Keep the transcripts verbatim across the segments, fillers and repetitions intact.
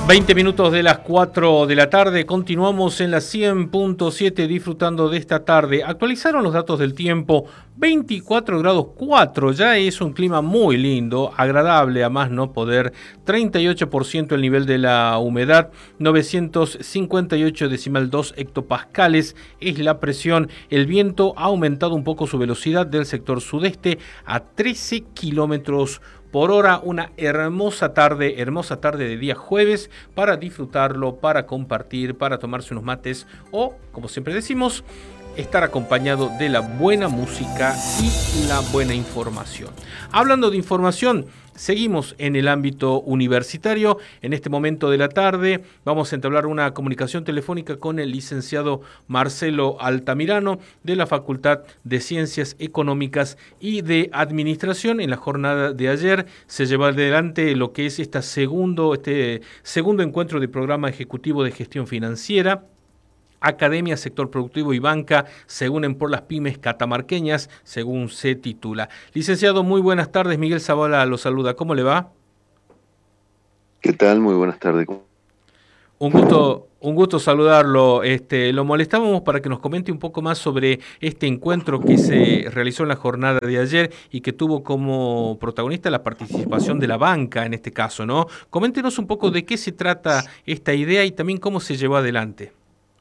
veinte minutos de las cuatro de la tarde, continuamos en la cien punto siete disfrutando de esta tarde. Actualizaron los datos del tiempo, veinticuatro grados cuatro, ya es un clima muy lindo, agradable a más no poder, treinta y ocho por ciento el nivel de la humedad, novecientos cincuenta y ocho decimal dos hectopascales es la presión, el viento ha aumentado un poco su velocidad del sector sudeste a trece kilómetros por hora. Una hermosa tarde, hermosa tarde de día jueves para disfrutarlo, para compartir, para tomarse unos mates o, como siempre decimos, estar acompañado de la buena música y la buena información. Hablando de información, seguimos en el ámbito universitario. En este momento de la tarde vamos a entablar una comunicación telefónica con el licenciado Marcelo Altamirano de la Facultad de Ciencias Económicas y de Administración. En la jornada de ayer se llevó adelante lo que es este segundo, este segundo encuentro del Programa Ejecutivo de Gestión Financiera. Academia, sector productivo y banca se unen por las pymes catamarqueñas, según se titula. Licenciado, muy buenas tardes. Miguel Zavala lo saluda. ¿Cómo le va? ¿Qué tal? Muy buenas tardes. Un gusto, un gusto saludarlo. Este, lo molestábamos para que nos comente un poco más sobre este encuentro que se realizó en la jornada de ayer y que tuvo como protagonista la participación de la banca en este caso, ¿no? Coméntenos un poco de qué se trata esta idea y también cómo se llevó adelante.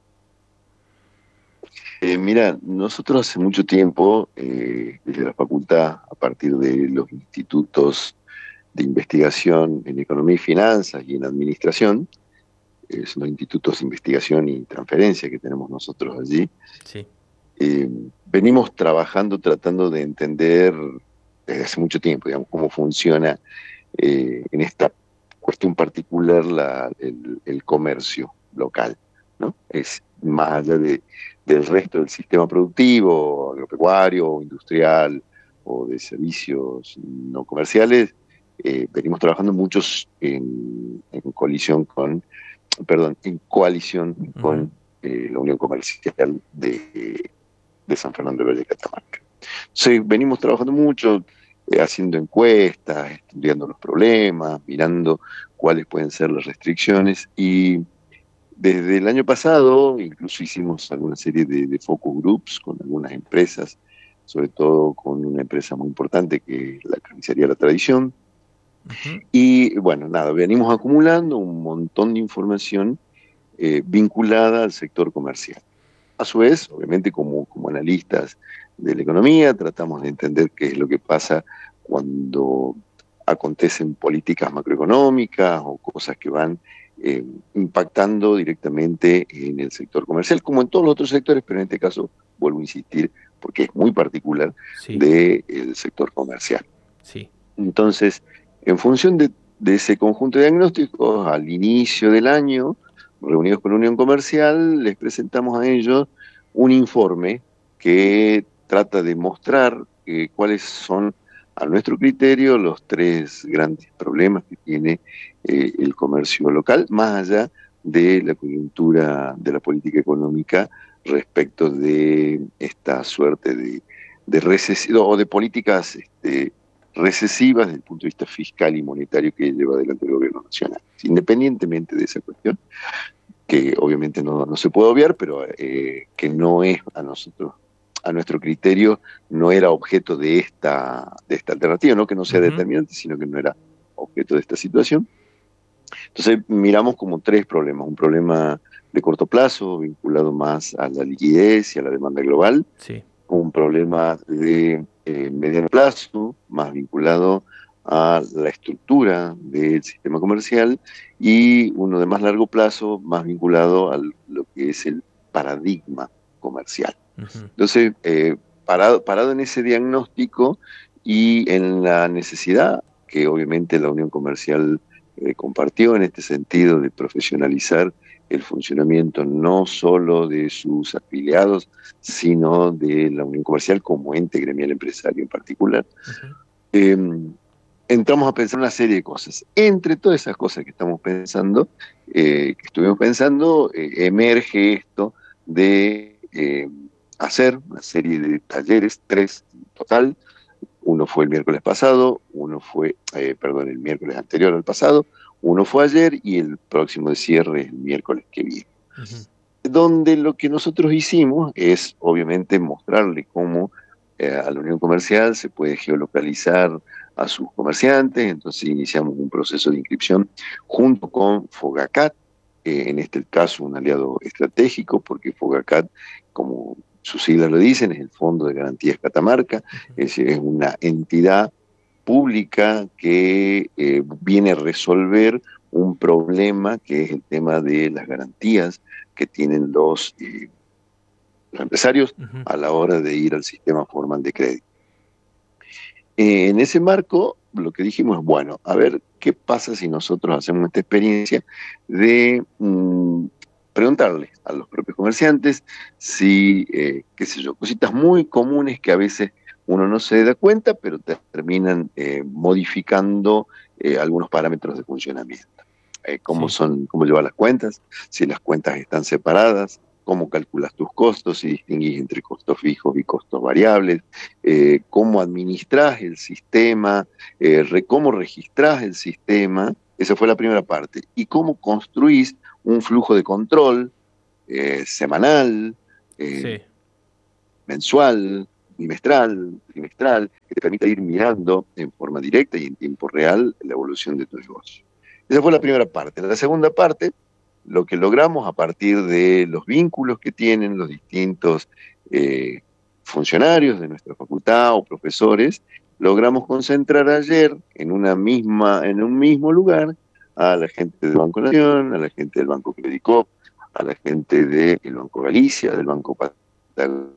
Eh, mira, nosotros hace mucho tiempo, eh, desde la facultad, a partir de los institutos de investigación en economía y finanzas y en administración, eh, son los institutos de investigación y transferencia que tenemos nosotros allí, Sí. eh, venimos trabajando, tratando de entender desde hace mucho tiempo, digamos, cómo funciona eh, en esta cuestión particular la, el, el comercio local, ¿no? Es más allá de, del resto del sistema productivo, agropecuario, industrial o de servicios no comerciales, eh, venimos trabajando muchos en, en colisión con, perdón, en coalición uh-huh. con eh, la Unión Comercial de, de San Fernando del Valle de Catamarca. Entonces, venimos trabajando mucho, eh, haciendo encuestas, estudiando los problemas, mirando cuáles pueden ser las restricciones y desde el año pasado incluso hicimos alguna serie de, de focus groups con algunas empresas, sobre todo con una empresa muy importante que es la Carnicería La Tradición. Uh-huh. Y bueno, nada, venimos acumulando un montón de información eh, vinculada al sector comercial. A su vez, obviamente como, como analistas de la economía, tratamos de entender qué es lo que pasa cuando acontecen políticas macroeconómicas o cosas que van Eh, impactando directamente en el sector comercial, como en todos los otros sectores, pero en este caso, vuelvo a insistir, porque es muy particular sí. del sector comercial. Sí. Entonces, en función de, de ese conjunto de diagnósticos, al inicio del año, reunidos con la Unión Comercial, les presentamos a ellos un informe que trata de mostrar eh, cuáles son, a nuestro criterio, los tres grandes problemas que tiene eh, el comercio local, más allá de la coyuntura de la política económica respecto de esta suerte de, de recesión o de políticas este, recesivas desde el punto de vista fiscal y monetario que lleva adelante el gobierno nacional. Independientemente de esa cuestión, que obviamente no, no se puede obviar, pero eh, que no es a nosotros, a nuestro criterio, no era objeto de esta, de esta alternativa, no que no sea uh-huh. determinante, sino que no era objeto de esta situación. Entonces miramos como tres problemas, un problema de corto plazo vinculado más a la liquidez y a la demanda global, sí. un problema de eh, mediano plazo más vinculado a la estructura del sistema comercial y uno de más largo plazo más vinculado a lo que es el paradigma comercial. Uh-huh. Entonces, eh, parado, parado en ese diagnóstico y en la necesidad que obviamente la Unión Comercial eh, compartió en este sentido de profesionalizar el funcionamiento no solo de sus afiliados, sino de la Unión Comercial como ente gremial empresario en particular, uh-huh. eh, entramos a pensar una serie de cosas. Entre todas esas cosas que estamos pensando, eh, que estuvimos pensando, eh, emerge esto de eh, hacer una serie de talleres, tres en total. Uno fue el miércoles pasado, uno fue, eh, perdón, el miércoles anterior al pasado, Uno fue ayer y el próximo de cierre es el miércoles que viene. Uh-huh. Donde lo que nosotros hicimos es, obviamente, mostrarle cómo eh, a la Unión Comercial se puede geolocalizar a sus comerciantes. Entonces iniciamos un proceso de inscripción junto con Fogacat, eh, en este caso un aliado estratégico, porque Fogacat, como sus siglas lo dicen, es el Fondo de Garantías Catamarca, uh-huh. es, es una entidad pública que eh, viene a resolver un problema que es el tema de las garantías que tienen los, eh, los empresarios uh-huh. a la hora de ir al sistema formal de crédito. Eh, en ese marco, lo que dijimos es, bueno, a ver qué pasa si nosotros hacemos esta experiencia de mmm, preguntarle a los propios comerciantes si, eh, qué sé yo, cositas muy comunes que a veces uno no se da cuenta, pero terminan eh, modificando eh, algunos parámetros de funcionamiento. Eh, cómo, sí. son, cómo llevar las cuentas, si las cuentas están separadas, cómo calculas tus costos, si distinguís entre costos fijos y costos variables, eh, cómo administras el sistema, eh, re, cómo registras el sistema, esa fue la primera parte, y cómo construís un flujo de control eh, semanal, eh, sí. mensual, bimestral, trimestral, que te permita ir mirando en forma directa y en tiempo real la evolución de tu negocio. Esa fue la primera parte. La segunda parte, lo que logramos a partir de los vínculos que tienen los distintos eh, funcionarios de nuestra facultad o profesores, logramos concentrar ayer en, una misma, en un mismo lugar a la gente del Banco Nación, a la gente del Banco Credicop, a la gente del Banco Galicia, del Banco Patagónica,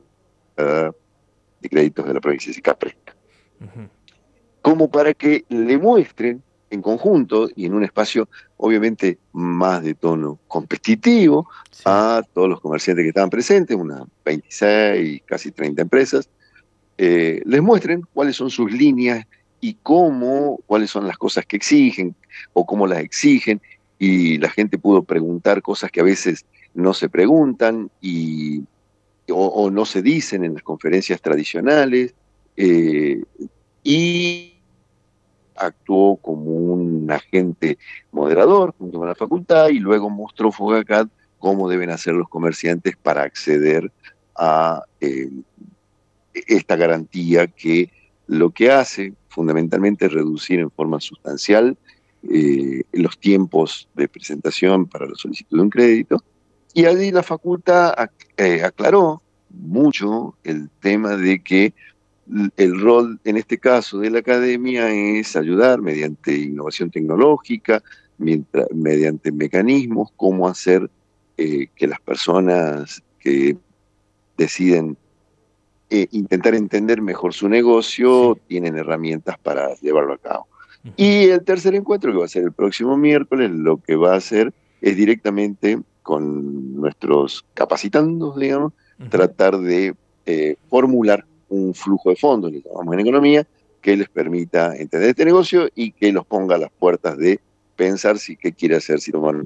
de créditos de la provincia de Sicapresca, uh-huh. como para que le muestren en conjunto y en un espacio obviamente más de tono competitivo sí. a todos los comerciantes que estaban presentes, unas veintiséis, casi treinta empresas, eh, les muestren cuáles son sus líneas y cómo, cuáles son las cosas que exigen o cómo las exigen, y la gente pudo preguntar cosas que a veces no se preguntan y O, o no se dicen en las conferencias tradicionales, eh, y actuó como un agente moderador junto con la facultad, y luego mostró Fogacat cómo deben hacer los comerciantes para acceder a eh, esta garantía, que lo que hace fundamentalmente es reducir en forma sustancial eh, los tiempos de presentación para la solicitud de un crédito. Y allí la facultad eh, aclaró mucho el tema de que el rol, en este caso, de la academia es ayudar mediante innovación tecnológica, mientras, mediante mecanismos, cómo hacer eh, que las personas que deciden eh, intentar entender mejor su negocio, sí. tienen herramientas para llevarlo a cabo. Uh-huh. Y el tercer encuentro, que va a ser el próximo miércoles, lo que va a hacer es directamente con nuestros capacitandos, digamos, uh-huh. tratar de eh, formular un flujo de fondos, le llamamos en economía, que les permita entender este negocio y que los ponga a las puertas de pensar si qué quiere hacer, si tomar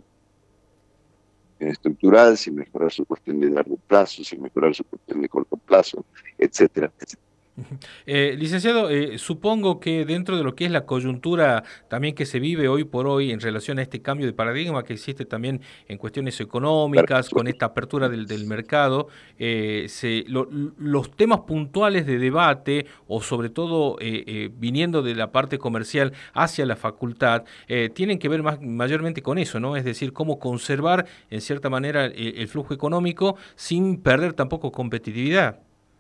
estructural, si mejorar su cuestión de largo plazo, si mejorar su cuestión de corto plazo, etcétera, etcétera. Eh, licenciado, eh, supongo que dentro de lo que es la coyuntura también que se vive hoy por hoy en relación a este cambio de paradigma que existe también en cuestiones económicas, con esta apertura del, del mercado, eh, se, lo, los temas puntuales de debate, o sobre todo eh, eh, viniendo de la parte comercial hacia la facultad, eh, tienen que ver más, mayormente con eso, ¿no? Es decir, cómo conservar en cierta manera el, el flujo económico sin perder tampoco competitividad.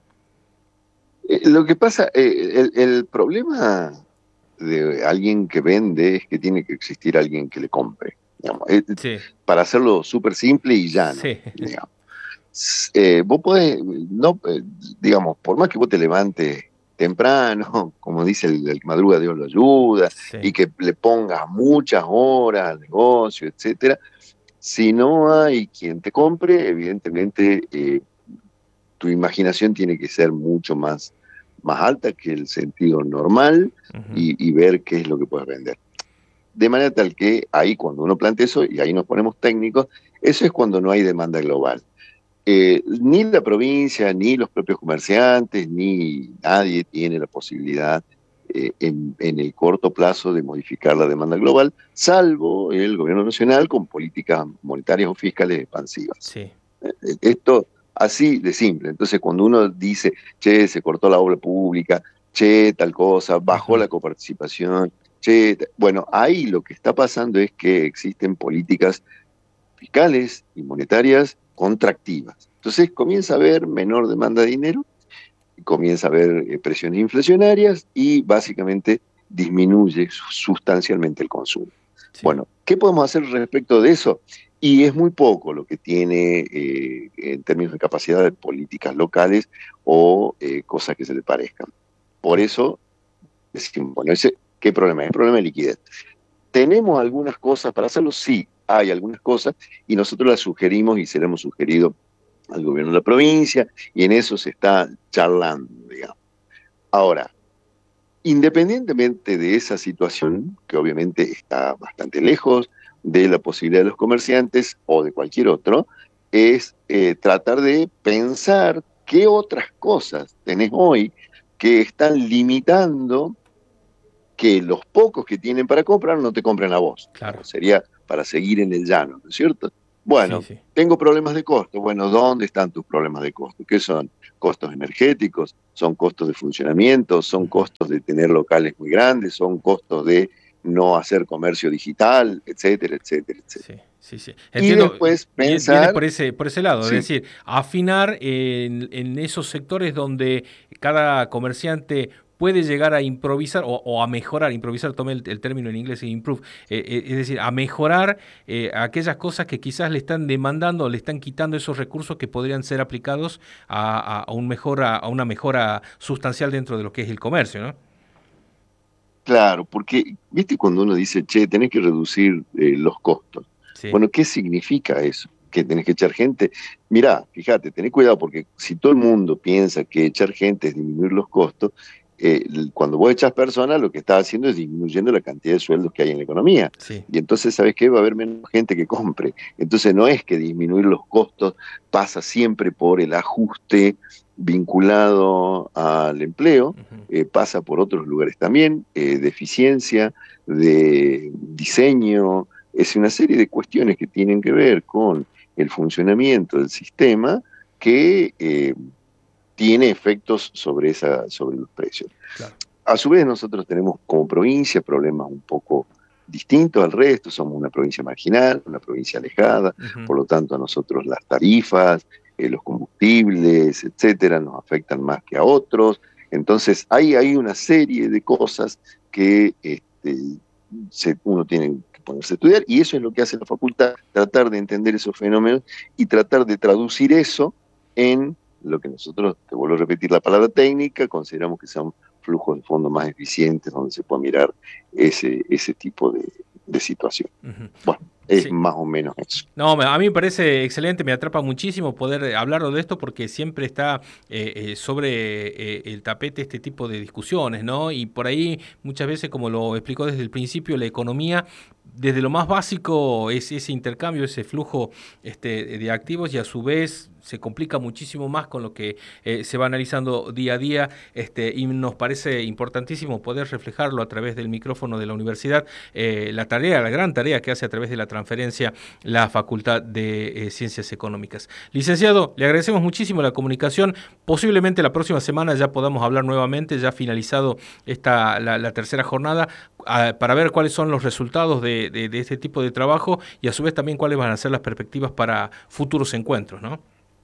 Lo que pasa, eh, el, el problema de alguien que vende es que tiene que existir alguien que le compre, digamos, eh, sí. para hacerlo súper simple y llano. Sí. Digamos. Eh, vos podés, no, eh, digamos, por más que vos te levantes temprano, como dice el, el que madruga Dios lo ayuda, sí. y que le pongas muchas horas al negocio, etcétera, si no hay quien te compre, evidentemente eh, tu imaginación tiene que ser mucho más, más alta que el sentido normal, uh-huh. y, y ver qué es lo que puedes vender. De manera tal que ahí cuando uno plantea eso, y ahí nos ponemos técnicos, eso es cuando no hay demanda global. Eh, ni la provincia, ni los propios comerciantes, ni nadie tiene la posibilidad eh, en, en el corto plazo de modificar la demanda global, salvo el gobierno nacional con políticas monetarias o fiscales expansivas. Sí. Esto así de simple. Entonces, cuando uno dice, che, se cortó la obra pública, che, tal cosa, bajó uh-huh. la coparticipación, che, bueno, ahí lo que está pasando es que existen políticas fiscales y monetarias contractivas. Entonces comienza a haber menor demanda de dinero, comienza a haber eh, presiones inflacionarias y básicamente disminuye sustancialmente el consumo. Sí. Bueno, ¿qué podemos hacer respecto de eso? Y es muy poco lo que tiene eh, en términos de capacidad de políticas locales o eh, cosas que se le parezcan. Por eso, decimos, bueno, ese, ¿qué problema es? El problema de liquidez. ¿Tenemos algunas cosas para hacerlo? Sí, hay algunas cosas y nosotros las sugerimos y se las hemos sugerido al gobierno de la provincia y en eso se está charlando, digamos. Ahora, independientemente de esa situación, que obviamente está bastante lejos de la posibilidad de los comerciantes o de cualquier otro, es eh, tratar de pensar qué otras cosas tenés hoy que están limitando que los pocos que tienen para comprar no te compren a vos. Claro. Sería para seguir en el llano, ¿no es cierto? Bueno, sí, sí. Tengo problemas de costo. Bueno, ¿dónde están tus problemas de costo? ¿Qué son? ¿Costos energéticos? ¿Son costos de funcionamiento? ¿Son costos de tener locales muy grandes? ¿Son costos de no hacer comercio digital? Etcétera, etcétera, etcétera. Sí, sí, sí. Entiendo, y después pensar... Viene por ese, por ese lado, sí. Es decir, afinar en, en esos sectores donde cada comerciante puede llegar a improvisar o, o a mejorar, improvisar, tomé el, el término en inglés, improve, eh, eh, es decir, a mejorar eh, aquellas cosas que quizás le están demandando o le están quitando esos recursos que podrían ser aplicados a, a, a, un mejora, a una mejora sustancial dentro de lo que es el comercio, ¿no? Claro, porque, viste, cuando uno dice, che, tenés que reducir eh, los costos. Sí. Bueno, ¿qué significa eso? Que tenés que echar gente. Mirá, fíjate, tenés cuidado porque si todo el mundo piensa que echar gente es disminuir los costos, eh, cuando vos echas personas, lo que estás haciendo es disminuyendo la cantidad de sueldos que hay en la economía. Sí. Y entonces, ¿sabes qué? Va a haber menos gente que compre. Entonces, no es que disminuir los costos pasa siempre por el ajuste vinculado al empleo, uh-huh. eh, pasa por otros lugares también, eh, de eficiencia, de diseño, es una serie de cuestiones que tienen que ver con el funcionamiento del sistema que eh, tiene efectos sobre, esa, sobre los precios. Claro. A su vez nosotros tenemos como provincia problemas un poco distintos al resto, somos una provincia marginal, una provincia alejada, uh-huh. por lo tanto a nosotros las tarifas, eh, los combustibles, etcétera, nos afectan más que a otros. Entonces hay, hay una serie de cosas que este, se, uno tiene que ponerse a estudiar y eso es lo que hace la facultad, tratar de entender esos fenómenos y tratar de traducir eso en lo que nosotros, te vuelvo a repetir la palabra técnica, consideramos que son flujos de fondos más eficientes donde se puede mirar ese, ese tipo de, de situación. Uh-huh. Bueno, es sí. más o menos eso. No, a mí me parece excelente, me atrapa muchísimo poder hablar de esto porque siempre está eh, eh, sobre eh, el tapete este tipo de discusiones, ¿no? Y por ahí muchas veces, como lo explicó desde el principio, la economía, desde lo más básico es ese intercambio, ese flujo este, de activos y a su vez se complica muchísimo más con lo que eh, se va analizando día a día este, y nos parece importantísimo poder reflejarlo a través del micrófono de la universidad, eh, la tarea, la gran tarea que hace a través de la transferencia la Facultad de eh, Ciencias Económicas. Licenciado, le agradecemos muchísimo la comunicación, posiblemente la próxima semana ya podamos hablar nuevamente, ya finalizado esta la, la tercera jornada, a, para ver cuáles son los resultados de, de, de este tipo de trabajo y a su vez también cuáles van a ser las perspectivas para futuros encuentros, ¿no?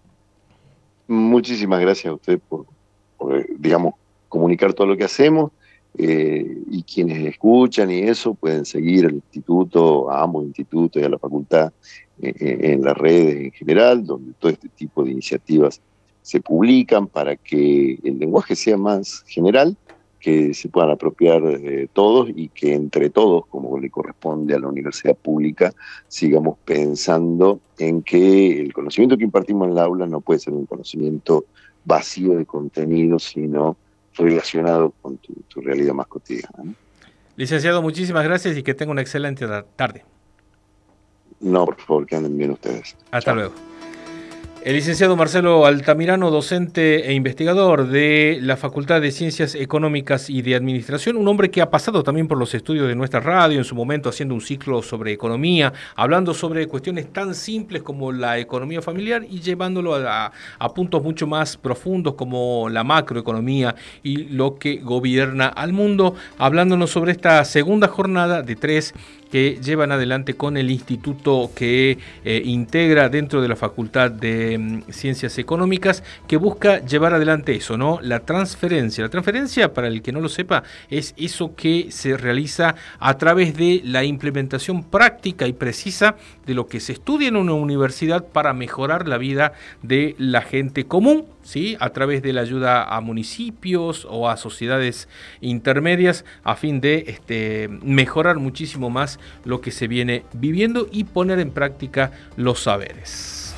Muchísimas gracias a usted por, por digamos, comunicar todo lo que hacemos eh, y quienes escuchan y eso pueden seguir al instituto, a ambos institutos y a la facultad eh, en las redes en general, donde todo este tipo de iniciativas se publican para que el lenguaje sea más general, que se puedan apropiar eh, todos y que entre todos, como le corresponde a la universidad pública, sigamos pensando en que el conocimiento que impartimos en el aula no puede ser un conocimiento vacío de contenido, sino relacionado con tu, tu realidad más cotidiana, ¿no? Licenciado, muchísimas gracias y que tenga una excelente tarde. No, por favor, que anden bien ustedes. Hasta Chao. Luego. El licenciado Marcelo Altamirano, docente e investigador de la Facultad de Ciencias Económicas y de Administración, un hombre que ha pasado también por los estudios de nuestra radio, en su momento haciendo un ciclo sobre economía, hablando sobre cuestiones tan simples como la economía familiar y llevándolo a, a, a puntos mucho más profundos como la macroeconomía y lo que gobierna al mundo, hablándonos sobre esta segunda jornada de tres que llevan adelante con el instituto que eh, integra dentro de la Facultad de mm, Ciencias Económicas, que busca llevar adelante eso, ¿no? La transferencia. La transferencia, para el que no lo sepa, es eso que se realiza a través de la implementación práctica y precisa de lo que se estudia en una universidad para mejorar la vida de la gente común, ¿sí? A través de la ayuda a municipios o a sociedades intermedias a fin de este, mejorar muchísimo más lo que se viene viviendo y poner en práctica los saberes.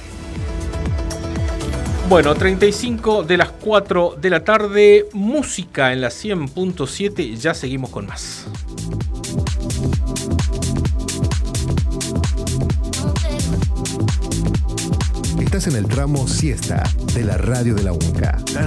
Bueno, treinta y cinco de las cuatro de la tarde, música en la cien punto siete, ya seguimos con más. Estás en el tramo siesta de la radio de la UNCA.